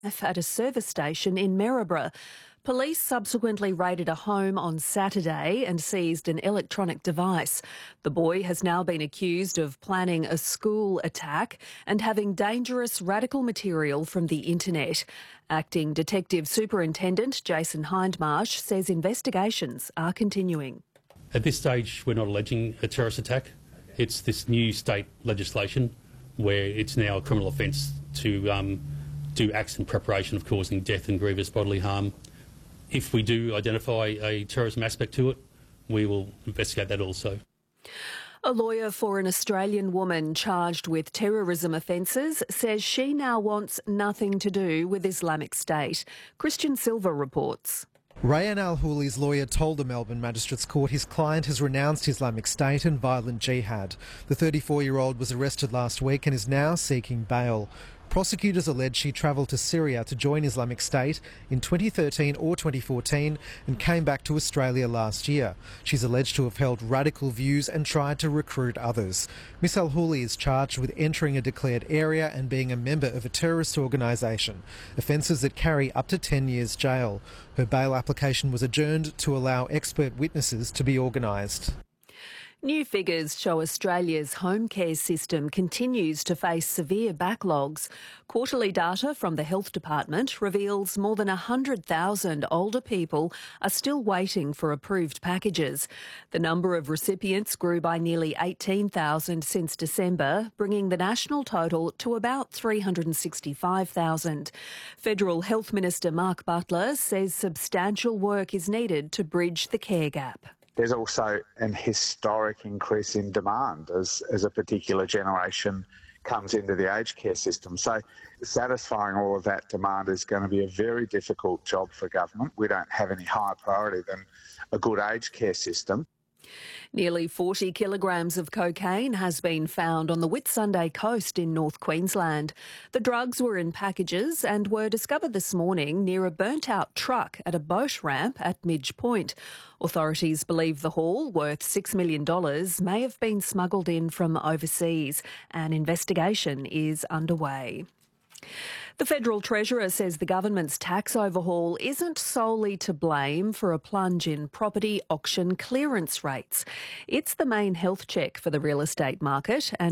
at a service station in Maryborough. Police subsequently raided a home on Saturday and seized an electronic device. The boy has now been accused of planning a school attack and having dangerous radical material from the internet. Acting Detective Superintendent Jason Hindmarsh says investigations are continuing. At this stage, we're not alleging a terrorist attack. It's this new state legislation where it's now a criminal offence to do acts in preparation of causing death and grievous bodily harm. If we do identify a terrorism aspect to it, we will investigate that also. A lawyer for an Australian woman charged with terrorism offences says she now wants nothing to do with Islamic State. Christian Silva reports. Rayan Al-Hooli's lawyer told the Melbourne Magistrates Court his client has renounced Islamic State and violent jihad. The 34-year-old was arrested last week and is now seeking bail. Prosecutors allege she travelled to Syria to join Islamic State in 2013 or 2014 and came back to Australia last year. She's alleged to have held radical views and tried to recruit others. Miss Al-Hooli is charged with entering a declared area and being a member of a terrorist organisation, offences that carry up to 10 years jail. Her bail application was adjourned to allow expert witnesses to be organised. New figures show Australia's home care system continues to face severe backlogs. Quarterly data from the Health Department reveals more than 100,000 older people are still waiting for approved packages. The number of recipients grew by nearly 18,000 since December, bringing the national total to about 365,000. Federal Health Minister Mark Butler says substantial work is needed to bridge the care gap. There's also an historic increase in demand as a particular generation comes into the aged care system. So satisfying all of that demand is going to be a very difficult job for government. We don't have any higher priority than a good aged care system. Nearly 40 kilograms of cocaine has been found on the Whitsunday coast in North Queensland. The drugs were in packages and were discovered this morning near a burnt-out truck at a boat ramp at Midge Point. Authorities believe the haul, worth $6 million, may have been smuggled in from overseas. An investigation is underway. The Federal Treasurer says the government's tax overhaul isn't solely to blame for a plunge in property auction clearance rates. It's the main health check for the real estate market and